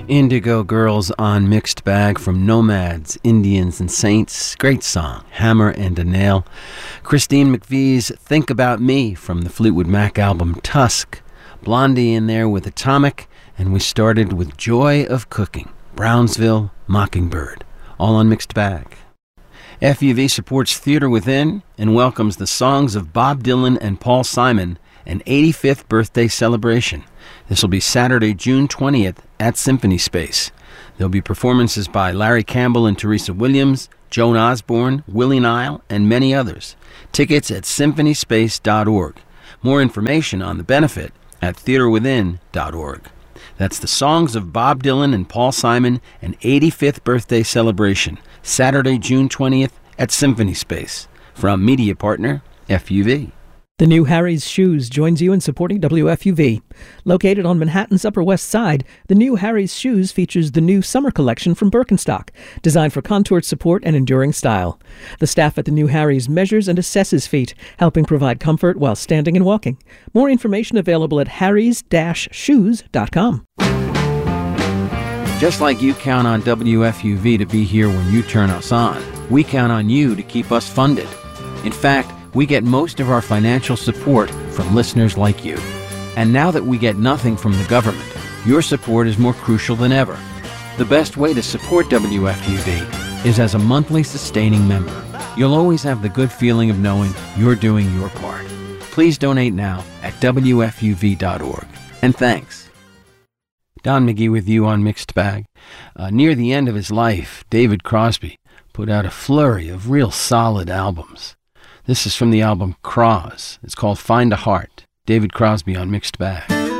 Indigo Girls on Mixed Bag from Nomads, Indians and Saints. Great song, Hammer and a Nail. Christine McVie's Think About Me from the Fleetwood Mac album Tusk. Blondie in there with Atomic. And we started with Joy of Cooking, Brownsville, Mockingbird. All on Mixed Bag. FUV supports Theater Within and welcomes the songs of Bob Dylan and Paul Simon, an 85th birthday celebration. This will be Saturday, June 20th at Symphony Space. There'll be performances by Larry Campbell and Teresa Williams, Joan Osborne, Willie Nile, and many others. Tickets at symphonyspace.org. More information on the benefit at theaterwithin.org. That's the songs of Bob Dylan and Paul Simon, an 85th birthday celebration, Saturday, June 20th at Symphony Space. From media partner, FUV. The new Harry's Shoes joins you in supporting WFUV. Located on Manhattan's Upper West Side, the new Harry's Shoes features the new summer collection from Birkenstock, designed for contoured support and enduring style. The staff at the new Harry's measures and assesses feet, helping provide comfort while standing and walking. More information available at harrys-shoes.com. Just like you count on WFUV to be here when you turn us on, we count on you to keep us funded. In fact, we get most of our financial support from listeners like you. And now that we get nothing from the government, your support is more crucial than ever. The best way to support WFUV is as a monthly sustaining member. You'll always have the good feeling of knowing you're doing your part. Please donate now at WFUV.org. And thanks. Don McGee with you on Mixed Bag. Near the end of his life, David Crosby put out a flurry of real solid albums. This is from the album Cross. It's called Find a Heart. David Crosby on Mixed Bag.